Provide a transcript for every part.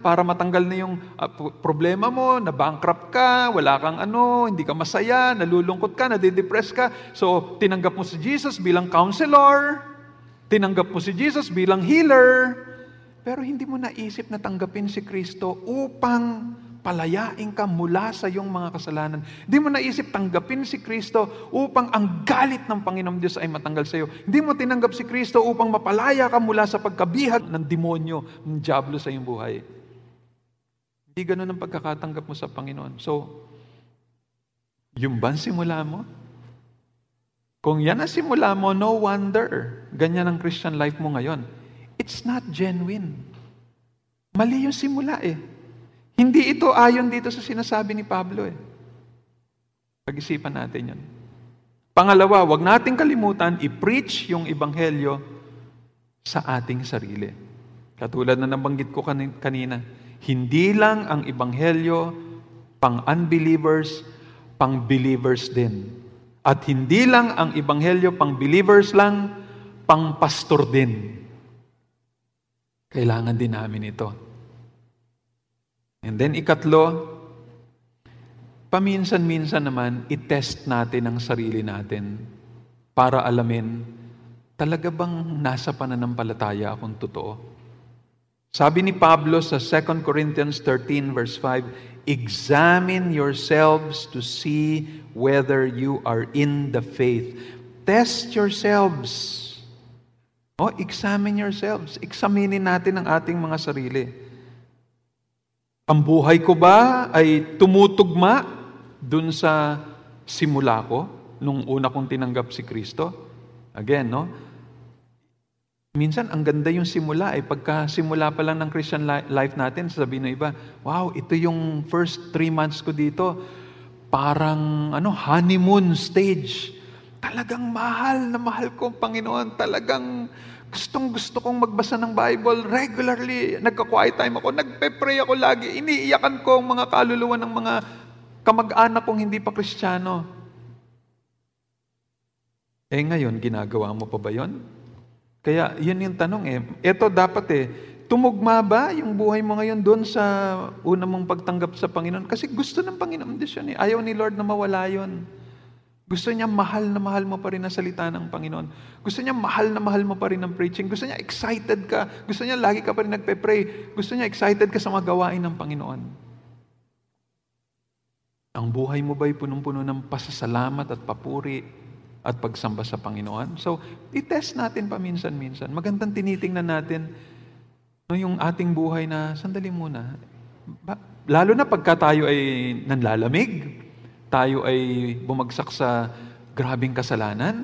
para matanggal na yung problema mo, na-bankrupt ka, wala kang hindi ka masaya, nalulungkot ka, nadidepress ka. So, tinanggap mo si Jesus bilang counselor, tinanggap mo si Jesus bilang healer, pero hindi mo naisip na tanggapin si Kristo upang palayain ka mula sa iyong mga kasalanan. Hindi mo naisip tanggapin si Kristo upang ang galit ng Panginoong Diyos ay matanggal sa iyo. Hindi mo tinanggap si Kristo upang mapalaya ka mula sa pagkabihag ng demonyo, ng diablo sa iyong buhay. Hindi ganun ang pagkakatanggap mo sa Panginoon. So, yung ba simula mo? Kung yan ang simula mo, no wonder ganyan ang Christian life mo ngayon. It's not genuine. Mali yung simula Hindi ito ayon dito sa sinasabi ni Pablo Pag-isipan natin yan. Pangalawa, wag nating kalimutan i-preach yung ebanghelyo sa ating sarili. Katulad na nabanggit ko kanina, hindi lang ang ebanghelyo pang unbelievers, pang believers din. At hindi lang ang ebanghelyo pang believers lang, pang pastor din. Kailangan din namin ito. And then ikatlo, paminsan-minsan naman, i-test natin ang sarili natin para alamin, talaga bang nasa pananampalataya akong totoo? Sabi ni Pablo sa 2 Corinthians 13 verse 5, examine yourselves to see whether you are in the faith. Test yourselves. Examine yourselves. Examinin natin ang ating mga sarili. Ang buhay ko ba ay tumutugma dun sa simula ko, nung una kong tinanggap si Kristo? Again, minsan, ang ganda yung simula. Pagka simula pa lang ng Christian life natin, sasabihin ng iba, wow, ito yung first 3 months ko dito. Parang, honeymoon stage. Talagang mahal na mahal ko ang Panginoon. Talagang gustong-gusto kong magbasa ng Bible regularly. Nagka-quiet time ako. Nagpe-pray ako lagi. Iniiyakan ko ang mga kaluluwa ng mga kamag-anak kong hindi pa Kristiyano. Ngayon, ginagawa mo pa ba yun? Kaya, yun yung tanong Ito dapat tumugma ba yung buhay mo ngayon doon sa una mong pagtanggap sa Panginoon? Kasi gusto ng Panginoon Diyos yun Ayaw ni Lord na mawala yun. Gusto niya mahal na mahal mo pa rin ang salita ng Panginoon. Gusto niya mahal na mahal mo pa rin ang preaching. Gusto niya excited ka. Gusto niya lagi ka pa rin nagpe-pray. Gusto niya excited ka sa mga gawain ng Panginoon. Ang buhay mo ba'y punong-puno ng pasasalamat at papuri at pagsamba sa Panginoon? So, i-test natin paminsan-minsan. Magandang tinitingnan natin yung ating buhay na, sandali muna. Lalo na pagka tayo ay nanlalamig, tayo ay bumagsak sa grabing kasalanan,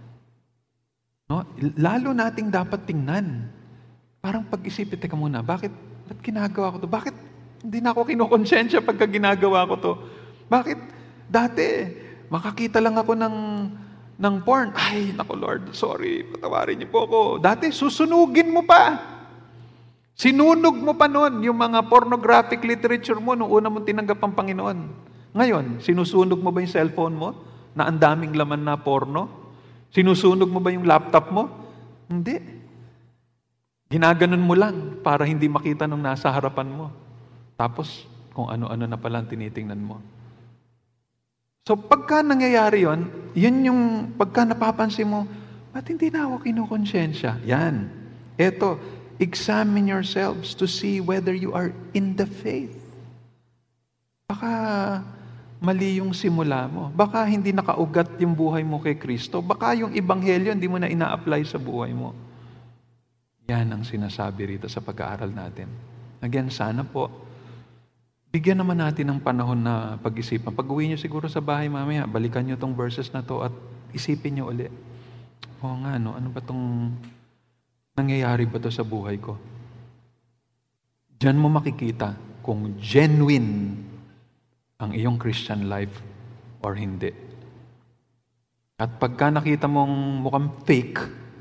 lalo nating dapat tingnan. Parang pag-isipin, teka muna, ba't ginagawa ko to? Bakit hindi na ako kinukonsensya pagka ginagawa ko to? Bakit dati, makakita lang ako ng porn? Ay, naku Lord, sorry, patawarin niyo po ako. Dati, susunugin mo pa. Sinunog mo pa noon yung mga pornographic literature mo nung una mong tinanggap ang Panginoon. Ngayon, sinusunog mo ba yung cellphone mo na ang daming laman na porno? Sinusunog mo ba yung laptop mo? Hindi. Ginaganon mo lang para hindi makita nung nasa harapan mo. Tapos, kung ano-ano na pala tinitingnan mo. So, pagka nangyayari yun yung pagka napapansin mo, ba't hindi na ako kinukonsensya? Yan. Eto, examine yourselves to see whether you are in the faith. Baka mali yung simula mo. Baka hindi nakaugat yung buhay mo kay Kristo. Baka yung ebanghelyo hindi mo na ina-apply sa buhay mo. Yan ang sinasabi rito sa pag-aaral natin. Again, sana po, bigyan naman natin ng panahon na pag-isipan. Pag-uwi nyo siguro sa bahay mamaya, balikan nyo tong verses na to at isipin nyo ulit. Oo nga, ano ba tong nangyayari ba to sa buhay ko? Diyan mo makikita kung genuine ang iyong Christian life or hindi. At pagka nakita mong mukhang fake,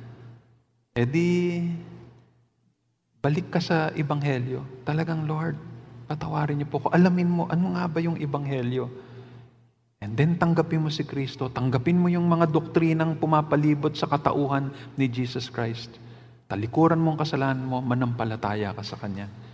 edi balik ka sa ebanghelyo. Talagang, Lord, patawarin niyo po ko. Alamin mo, ano nga ba yung ebanghelyo? And then tanggapin mo si Kristo. Tanggapin mo yung mga doktrinang pumapalibot sa katauhan ni Jesus Christ. Talikuran mo ang kasalanan mo, manampalataya ka sa Kanya.